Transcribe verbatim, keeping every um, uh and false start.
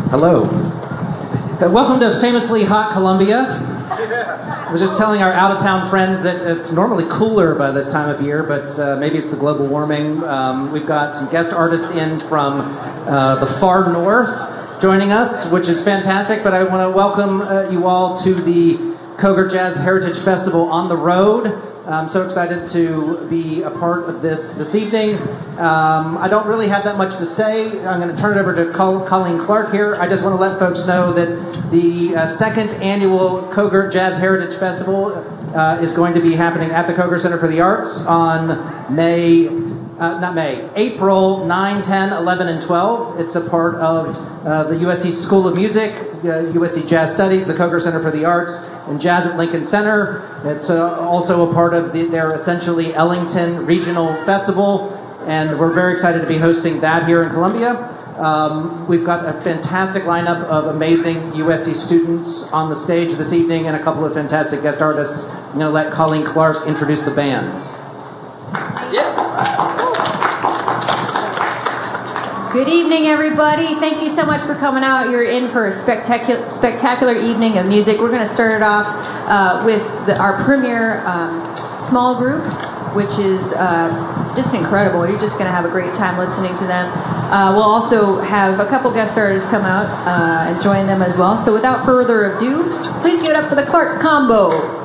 Hello. Uh, welcome to famously hot Columbia. I was just telling our out-of-town friends that it's normally cooler by this time of year, but uh, maybe it's the global warming. Um, we've got some guest artists in from uh, the far north joining us, which is fantastic, but I want to welcome uh, you all to the Cogar Jazz Heritage Festival on the road. I'm so excited to be a part of this this evening. Um, I don't really have that much to say. I'm going to turn it over to Col- Colleen Clark here. I just want to let folks know that the uh, second annual Cogar Jazz Heritage Festival uh, is going to be happening at the Cogar Center for the Arts on May, uh, not May, April ninth, ten, eleven, and twelve. It's a part of uh, the U S C School of Music, uh, U S C Jazz Studies, the Cogar Center for the Arts, and Jazz at Lincoln Center. It's uh, also a part of the, their essentially Ellington Regional Festival, and we're very excited to be hosting that here in Columbia. Um, we've got a fantastic lineup of amazing U S C students on the stage this evening and a couple of fantastic guest artists. I'm going to let Colleen Clark introduce the band. Yeah. Good evening, everybody. Thank you so much for coming out. You're in for a spectacular, spectacular evening of music. We're going to start it off uh, with the, our premier um, small group, which is uh, just incredible. You're just going to have a great time listening to them. Uh, we'll also have a couple guest artists come out uh, and join them as well. So without further ado, please give it up for the Clark Combo.